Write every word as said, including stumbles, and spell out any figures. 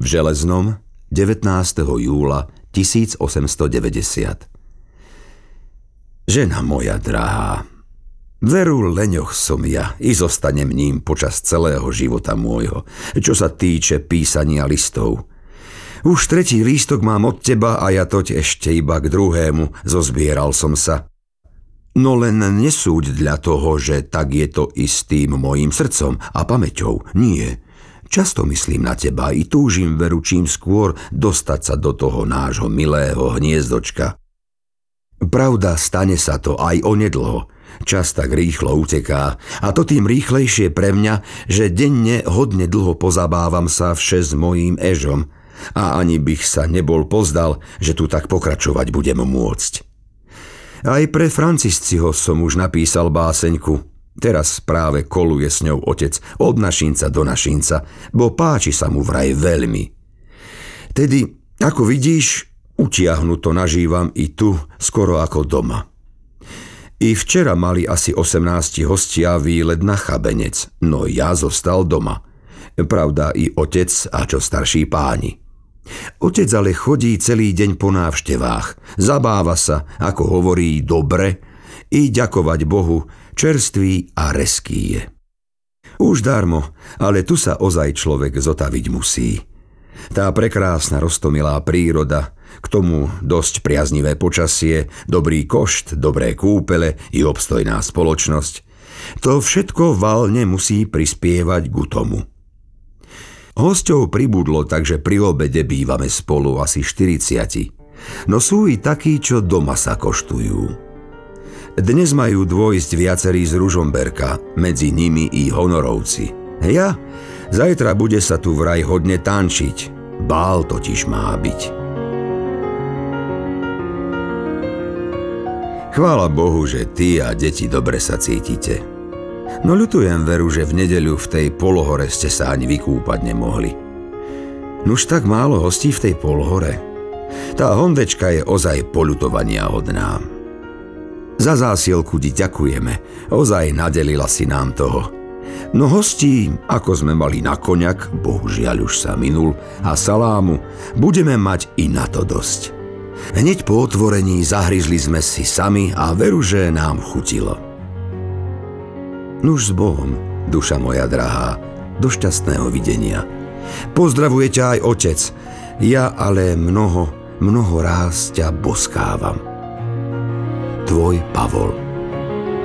V Železnom devätnásteho júla tisícosemstodeväťdesiat. Žena moja drahá, veru leňoch som ja i zostanem ním počas celého života môjho, čo sa týče písania listov. Už tretí lístok mám od teba a ja toť ešte iba k druhému zozbieral som sa. No len nesúď dla toho, že tak je to i s tým mojím srdcom a pamäťou. Nie. Často myslím na teba i túžim veru čím skôr dostať sa do toho nášho milého hniezdočka. Pravda, stane sa to aj onedlho. Čas tak rýchlo uteká a to tým rýchlejšie pre mňa, že denne hodne dlho pozabávam sa vše s mojím Ežom a ani bych sa nebol pozdal, že tu tak pokračovať budem môcť. Aj pre Francisciho som už napísal báseňku. Teraz práve koluje s ňou otec od Našinca do Našinca, bo páči sa mu vraj veľmi. Tedy, ako vidíš, utiahnuto nažívam i tu, skoro ako doma. I včera mali asi osemnásti hostia výlet na Chabenec, no ja zostal doma. Pravda, i otec a čo starší páni. Otec ale chodí celý deň po návštevách, zabáva sa, ako hovorí, dobre, i ďakovať Bohu, čerstvý a reský je. Už darmo, ale tu sa ozaj človek zotaviť musí. Tá prekrásna roztomilá príroda, k tomu dosť priaznivé počasie, dobrý košt, dobré kúpele i obstojná spoločnosť. To všetko valne musí prispievať ku tomu. Hosťov pribudlo, takže pri obede bývame spolu asi štyridsiati. No sú i takí, čo doma sa koštujú. Dnes majú dôjsť viacerí z Ružomberka, medzi nimi i honorovci. Ja? Zajtra bude sa tu vraj hodne tančiť. Bál totiž má byť. Chvála Bohu, že ty a deti dobre sa cítite. No ľutujem veru, že v nedeľu v tej polohore ste sa ani vykúpať nemohli. Nuž tak málo hostí v tej polohore. Tá hondečka je ozaj poľutovania hodná. Za zásielku ti ďakujeme, ozaj nadelila si nám toho. No hostí, ako sme mali na koňak, bohužiaľ už sa minul, a salámu, budeme mať i na to dosť. Hneď po otvorení zahryzli sme si sami a veru, že nám chutilo. Nuž s Bohom, duša moja drahá, do šťastného videnia. Pozdravuje ťa aj otec, ja ale mnoho, mnoho ráz ťa boskávam. Tvoj Pavol.